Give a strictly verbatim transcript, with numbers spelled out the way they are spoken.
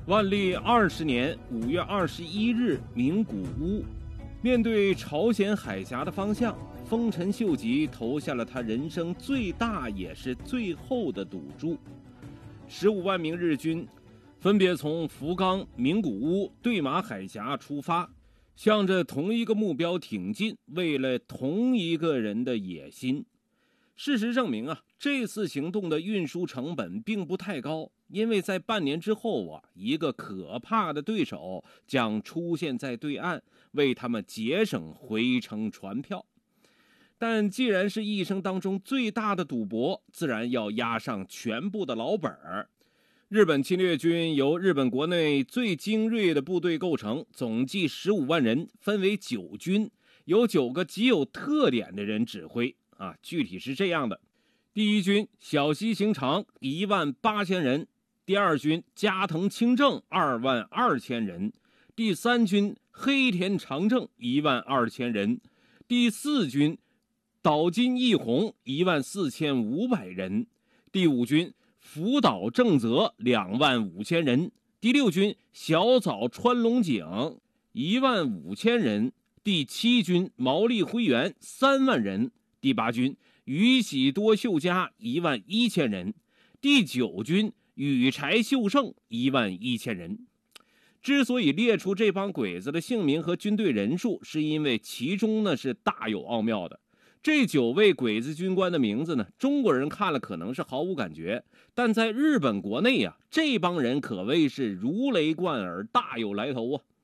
万历二十年五月二十一日，名古屋。面对朝鲜海峡的方向，丰臣秀吉投下了他人生最大也是最后的赌注。十五万名日军分别从福冈、名古屋、对马海峡出发，向着同一个目标挺进，为了同一个人的野心。事实证明啊，这次行动的运输成本并不太高，因为在半年之后啊，一个可怕的对手将出现在对岸，为他们节省回程船票。但既然是一生当中最大的赌博，自然要押上全部的老本儿。日本侵略军由日本国内最精锐的部队构成，总计十五万人，分为九军，由九个极有特点的人指挥。啊，具体是这样的：第一军小西行长一万八千人，第二军加藤清正二万二千人，第三军黑田长政一万二千人，第四军岛津义弘一万四千五百人，第五军福岛正则两万五千人，第六军小早川龙井一万五千人，第七军毛利辉元三万人。第八军宇喜多秀家一万一千人，第九军羽柴秀胜一万一千人。之所以列出这帮鬼子的姓名和军队人数，是因为其中呢是大有奥妙的。这九位鬼子军官的名字呢，中国人看了可能是毫无感觉，但在日本国内啊，这帮人可谓是如雷贯耳，大有来头啊。